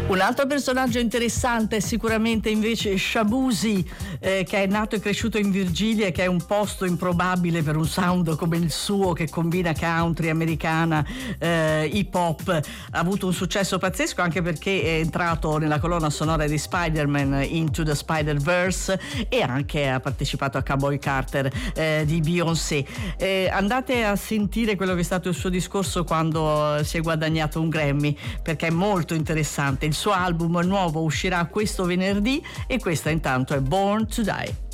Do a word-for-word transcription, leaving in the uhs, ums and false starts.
Un altro personaggio interessante è sicuramente invece Shabuzi, eh, che è nato e cresciuto in Virginia, che è un posto improbabile per un sound come il suo, che combina country, americana, eh, hip hop. Ha avuto un successo pazzesco anche perché è entrato nella colonna sonora di Spider-Man Into the Spider-Verse, e anche ha partecipato a Cowboy Carter eh, di Beyoncé. Eh, andate a sentire quello che è stato il suo discorso quando si è guadagnato un Grammy, perché è molto interessante. Il suo album nuovo uscirà questo venerdì, e questa intanto è Born to Die.